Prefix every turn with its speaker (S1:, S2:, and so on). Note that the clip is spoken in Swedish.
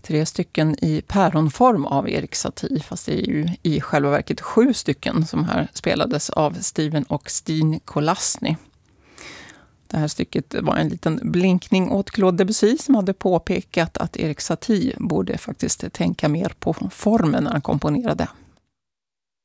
S1: 3 stycken i päronform av Erik Satie, fast det är ju i själva verket 7 stycken som här spelades av Steven och Steen Kolasny. Det här stycket var en liten blinkning åt Claude Debussy som hade påpekat att Erik Satie borde faktiskt tänka mer på formen när han komponerade.